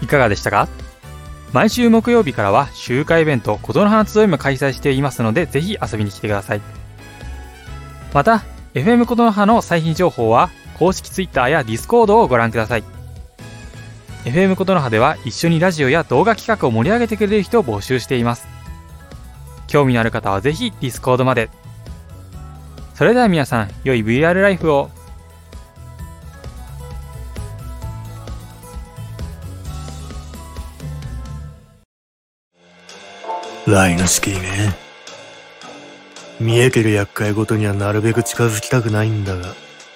いかがでしたか？毎週木曜日からは集会イベントことのはな集いも開催していますので、ぜひ遊びに来てください。また FM ことのはの最新情報は公式 Twitter や Discord をご覧ください。 FM ことのはでは一緒にラジオや動画企画を盛り上げてくれる人を募集しています。興味のある方はぜひ Discord まで。それでは皆さん、良い VR ライフを。 ライノシティね。見えてる厄介ごとにはなるべく近づきたくないんだが。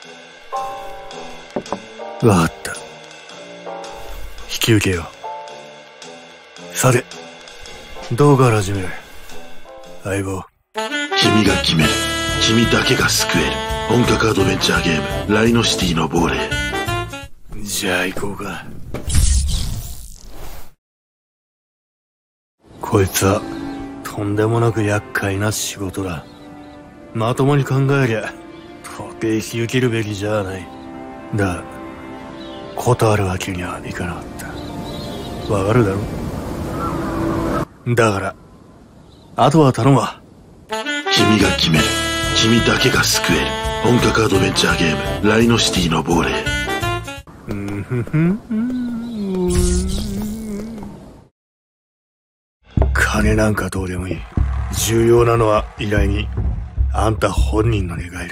わかった。引き受けよう。さて、どうから始める？相棒。 君が決める。君だけが救える。本格アドベンチャーゲーム、ライノシティの亡霊。 じゃあ行こうか。こいつは、とんでもなく厄介な仕事だ。まともに考えりゃ、到底引き受けるべきじゃない。だが、断るわけにはいかなかった。わかるだろ？だから、あとは頼むわ。 君が決める。君だけが救える。本格アドベンチャーゲーム、ライノシティの亡霊。 金なんかどうでもいい。重要なのは依頼人、あんた本人の願いだ。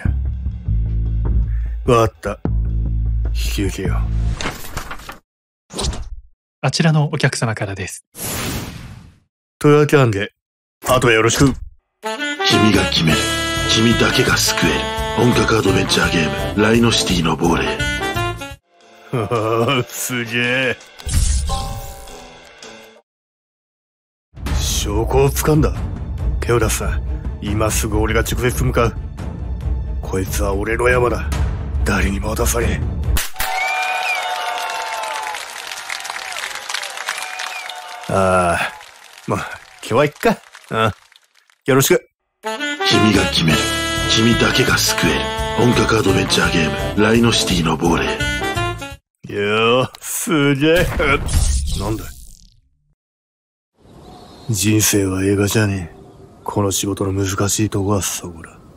わかった。引き受けよう。 あちらのお客様からです。 というわけなんで、あとはよろしく。 君が決める。君だけが救える。本格アドベンチャーゲーム、ライノシティの亡霊。 すげえ。証拠を掴んだ。手を出すな。今すぐ俺が直接向かう。こいつは俺の山だ。誰にも渡されん。まあ、今日はいっか。よろしく。 君が決める。君だけが救える。本格アドベンチャーゲーム、ライノシティの亡霊。 よー、すげえ。なんだ？人生は映画じゃねえ。この仕事の難しいとこはそこだ。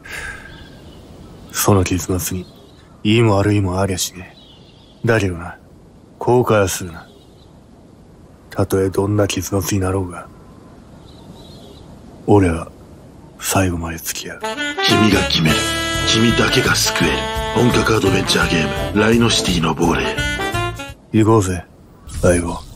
その結末に、いいも悪いもありゃしねえ。だけどな、後悔はするな。たとえどんな結末になろうが、俺は最後まで付き合う。 君が決める。君だけが救える。本格アドベンチャーゲーム、ライノシティの亡霊。 行こうぜ、相棒。